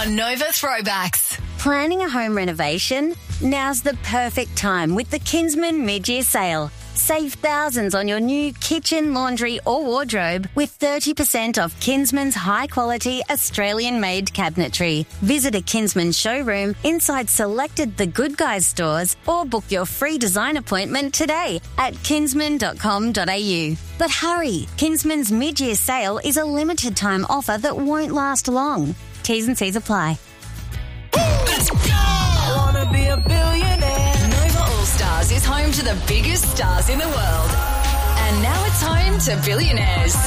on Nova Throwbacks. Planning a home renovation? Now's the perfect time with the Kinsman mid-year sale. Save thousands on your new kitchen, laundry or wardrobe with 30% off Kinsman's high-quality Australian-made cabinetry. Visit a Kinsman showroom inside selected The Good Guys stores or book your free design appointment today at kinsman.com.au. But hurry, Kinsman's mid-year sale is a limited-time offer that won't last long. T's and C's apply. Let's go! I wanna be a billionaire. Nova All Stars is home to the biggest stars in the world. And now it's home to billionaires.